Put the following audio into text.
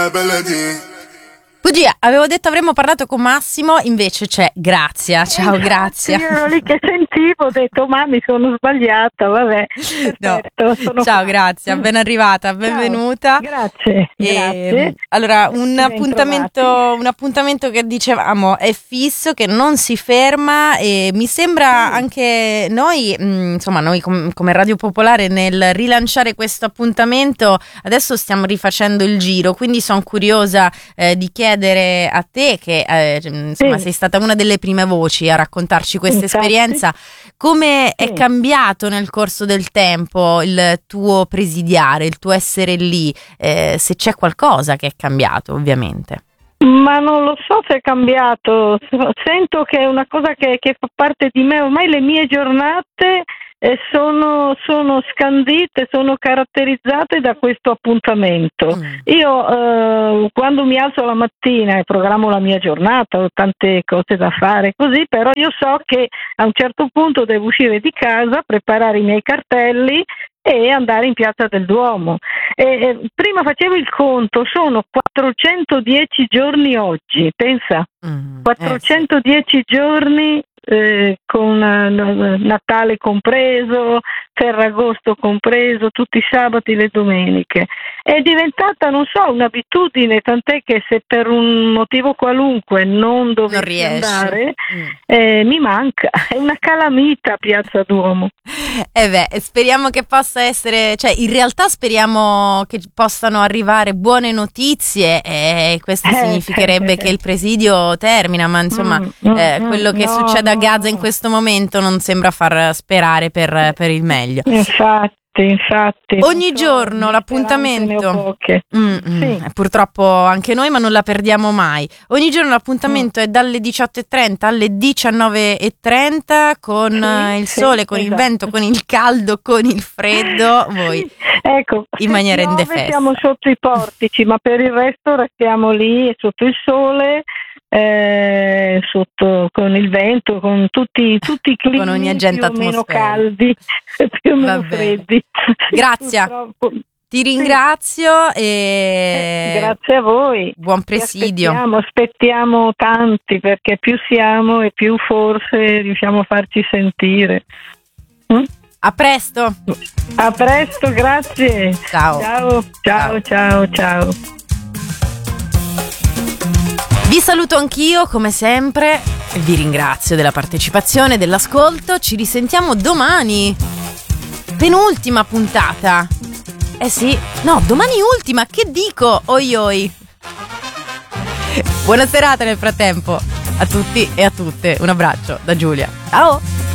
Bugia, avevo detto avremmo parlato con Massimo, invece c'è Grazia. Ciao Grazia. Io ero lì che sentivo, ho detto ma mi sono sbagliata, vabbè. Perfetto, no. Ciao Grazia, ben arrivata, benvenuta. Grazie. Allora, un appuntamento che dicevamo è fisso, che non si ferma, e mi sembra anche noi come Radio Popolare nel rilanciare questo appuntamento adesso stiamo rifacendo il giro, quindi sono curiosa di chiedere a te che sei stata una delle prime voci a raccontarci questa esperienza, come è cambiato nel corso del tempo il tuo presidiare, il tuo essere lì, se c'è qualcosa che è cambiato ovviamente. Ma non lo so se è cambiato, sento che è una cosa che fa parte di me, ormai le mie giornate sono scandite, sono caratterizzate da questo appuntamento. Io quando mi alzo la mattina e programmo la mia giornata, ho tante cose da fare così, però io so che a un certo punto devo uscire di casa, preparare i miei cartelli e andare in Piazza del Duomo. Prima facevo il conto, sono 410 giorni oggi, pensa, 410 giorni con Natale compreso, Ferragosto compreso, tutti i sabati e le domeniche. È diventata, non so, un'abitudine, tant'è che se per un motivo qualunque non dovessi andare, mi manca, è una calamita Piazza Duomo. Speriamo che possa essere, cioè in realtà speriamo che possano arrivare buone notizie, e questo significherebbe che il presidio termina, ma insomma quello che succede a Gaza in questo momento non sembra far sperare per il meglio. Infatti ogni giorno l'appuntamento purtroppo anche noi, ma non la perdiamo mai. Ogni giorno l'appuntamento è dalle 18:30 alle 19:30 con il sole, con il vento, con il caldo, con il freddo. Voi in maniera indefessa. Siamo sotto i portici, ma per il resto restiamo lì sotto il sole, sotto con il vento, con tutti i climi, con ogni agente più o meno atmosferico, caldi, più o meno freddi. Grazie. Ti ringrazio e grazie a voi. Buon presidio. Aspettiamo tanti, perché più siamo e più forse riusciamo a farci sentire. A presto. A presto, grazie. Ciao. Ciao. Vi saluto anch'io come sempre, vi ringrazio della partecipazione, dell'ascolto, ci risentiamo domani, penultima puntata, domani ultima, che dico, oi. Buona serata nel frattempo, a tutti e a tutte, un abbraccio da Giulia, ciao!